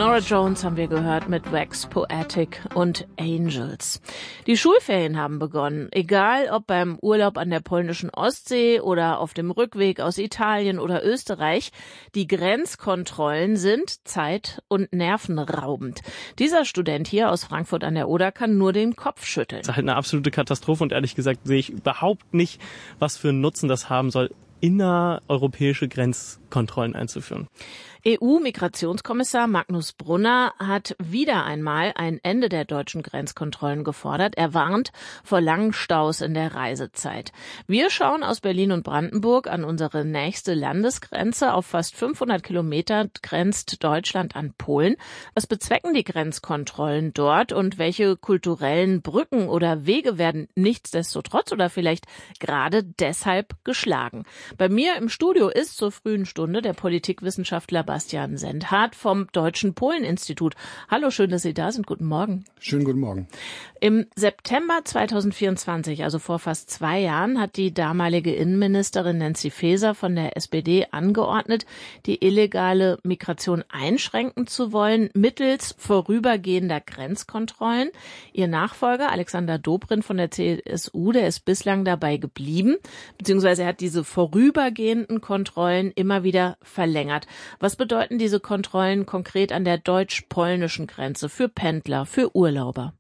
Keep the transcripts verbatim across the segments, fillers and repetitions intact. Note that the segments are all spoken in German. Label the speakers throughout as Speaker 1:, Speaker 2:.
Speaker 1: Norah Jones haben wir gehört mit Wax Poetic und Angels. Die Schulferien haben begonnen. Egal ob beim Urlaub an der polnischen Ostsee oder auf dem Rückweg aus Italien oder Österreich, die Grenzkontrollen sind zeit- und nervenraubend. Dieser Student hier aus Frankfurt an der Oder kann nur den Kopf schütteln.
Speaker 2: Das ist halt eine absolute Katastrophe und ehrlich gesagt sehe ich überhaupt nicht, was für einen Nutzen das haben soll, innereuropäische Grenzkontrollen einzuführen.
Speaker 1: E U-Migrationskommissar Magnus Brunner hat wieder einmal ein Ende der deutschen Grenzkontrollen gefordert. Er warnt vor langen Staus in der Reisezeit. Wir schauen aus Berlin und Brandenburg an unsere nächste Landesgrenze. Auf fast fünfhundert Kilometer grenzt Deutschland an Polen. Was bezwecken die Grenzkontrollen dort und welche kulturellen Brücken oder Wege werden nichtsdestotrotz oder vielleicht gerade deshalb geschlagen? Bei mir im Studio ist zur frühen Stunde der Politikwissenschaftler Bastian Sendhardt vom Deutschen Polen-Institut. Hallo, schön, dass Sie da sind. Guten Morgen.
Speaker 3: Schönen guten Morgen.
Speaker 1: Im September zweitausendvierundzwanzig, also vor fast zwei Jahren, hat die damalige Innenministerin Nancy Faeser von der S P D angeordnet, die illegale Migration einschränken zu wollen, mittels vorübergehender Grenzkontrollen. Ihr Nachfolger Alexander Dobrindt von der C S U, der ist bislang dabei geblieben, beziehungsweise er hat diese vorübergehenden Kontrollen immer wieder verlängert. Was bedeuten diese Kontrollen konkret an der deutsch-polnischen Grenze für Pendler, für Urlauber?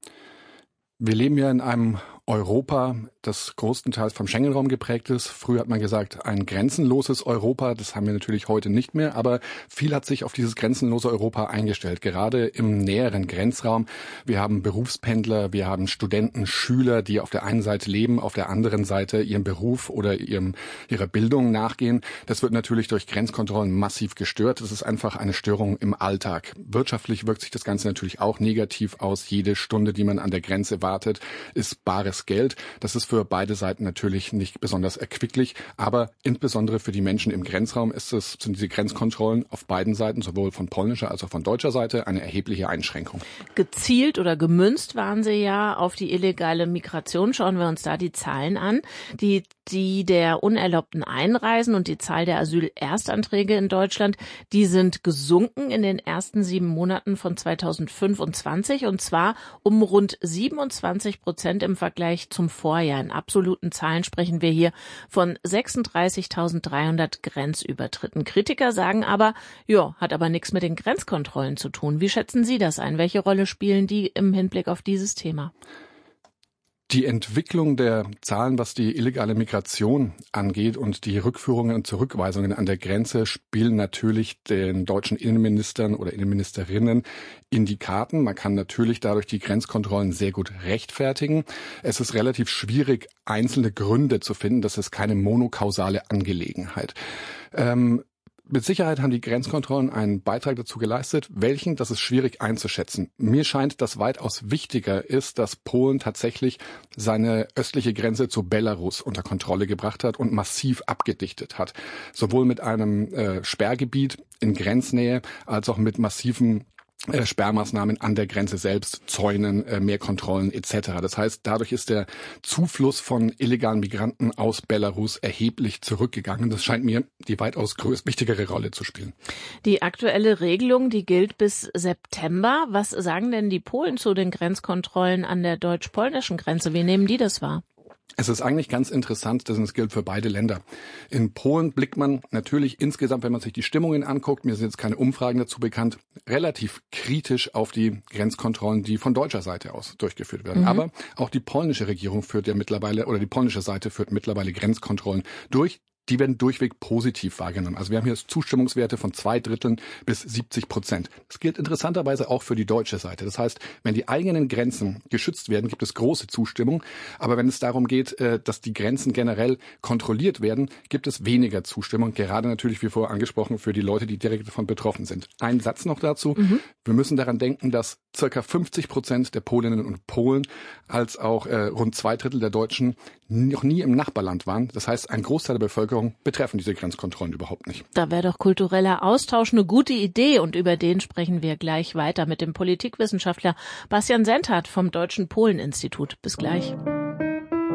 Speaker 3: Wir leben ja in einem Europa, das größtenteils vom Schengen-Raum geprägt ist. Früher hat man gesagt, ein grenzenloses Europa. Das haben wir natürlich heute nicht mehr. Aber viel hat sich auf dieses grenzenlose Europa eingestellt. Gerade im näheren Grenzraum. Wir haben Berufspendler, wir haben Studenten, Schüler, die auf der einen Seite leben, auf der anderen Seite ihrem Beruf oder ihrem, ihrer Bildung nachgehen. Das wird natürlich durch Grenzkontrollen massiv gestört. Das ist einfach eine Störung im Alltag. Wirtschaftlich wirkt sich das Ganze natürlich auch negativ aus. Jede Stunde, die man an der Grenze wartet, ist bares Geld. Das ist für beide Seiten natürlich nicht besonders erquicklich, aber insbesondere für die Menschen im Grenzraum ist es, sind diese Grenzkontrollen auf beiden Seiten, sowohl von polnischer als auch von deutscher Seite, eine erhebliche Einschränkung.
Speaker 1: Gezielt oder gemünzt waren sie ja auf die illegale Migration. Schauen wir uns da die Zahlen an. Die, die der unerlaubten Einreisen und die Zahl der Asylerstanträge in Deutschland, die sind gesunken in den ersten sieben Monaten von zweitausendfünfundzwanzig und zwar um rund siebenundzwanzig Prozent im Vergleich zum Vorjahr. In absoluten Zahlen sprechen wir hier von sechsunddreißigtausenddreihundert Grenzübertritten. Kritiker sagen aber, ja, hat aber nichts mit den Grenzkontrollen zu tun. Wie schätzen Sie das ein? Welche Rolle spielen die im Hinblick auf dieses Thema?
Speaker 3: Die Entwicklung der Zahlen, was die illegale Migration angeht und die Rückführungen und Zurückweisungen an der Grenze spielen natürlich den deutschen Innenministern oder Innenministerinnen in die Karten. Man kann natürlich dadurch die Grenzkontrollen sehr gut rechtfertigen. Es ist relativ schwierig, einzelne Gründe zu finden. Das ist keine monokausale Angelegenheit. Ähm, Mit Sicherheit haben die Grenzkontrollen einen Beitrag dazu geleistet. Welchen, das ist schwierig einzuschätzen. Mir scheint, dass weitaus wichtiger ist, dass Polen tatsächlich seine östliche Grenze zu Belarus unter Kontrolle gebracht hat und massiv abgedichtet hat. Sowohl mit einem äh, Sperrgebiet in Grenznähe als auch mit massiven Äh, Sperrmaßnahmen an der Grenze selbst, Zäunen, äh, mehr Kontrollen et cetera. Das heißt, dadurch ist der Zufluss von illegalen Migranten aus Belarus erheblich zurückgegangen. Das scheint mir die weitaus größte, wichtigere Rolle zu spielen.
Speaker 1: Die aktuelle Regelung, die gilt bis September. Was sagen denn die Polen zu den Grenzkontrollen an der deutsch-polnischen Grenze? Wie nehmen die das wahr?
Speaker 3: Es ist eigentlich ganz interessant, denn es gilt für beide Länder. In Polen blickt man natürlich insgesamt, wenn man sich die Stimmungen anguckt, mir sind jetzt keine Umfragen dazu bekannt, relativ kritisch auf die Grenzkontrollen, die von deutscher Seite aus durchgeführt werden. Mhm. Aber auch die polnische Regierung führt ja mittlerweile, oder die polnische Seite führt mittlerweile Grenzkontrollen durch. Die werden durchweg positiv wahrgenommen. Also wir haben hier Zustimmungswerte von zwei Dritteln bis siebzig Prozent. Das gilt interessanterweise auch für die deutsche Seite. Das heißt, wenn die eigenen Grenzen geschützt werden, gibt es große Zustimmung. Aber wenn es darum geht, dass die Grenzen generell kontrolliert werden, gibt es weniger Zustimmung. Gerade natürlich, wie vorher angesprochen, für die Leute, die direkt davon betroffen sind. Ein Satz noch dazu. Mhm. Wir müssen daran denken, dass circa fünfzig Prozent der Polinnen und Polen als auch äh, rund zwei Drittel der Deutschen noch nie im Nachbarland waren. Das heißt, ein Großteil der Bevölkerung betreffen diese Grenzkontrollen überhaupt nicht.
Speaker 1: Da wäre doch kultureller Austausch eine gute Idee und über den sprechen wir gleich weiter mit dem Politikwissenschaftler Bastian Sendhardt vom Deutschen Polen-Institut. Bis gleich.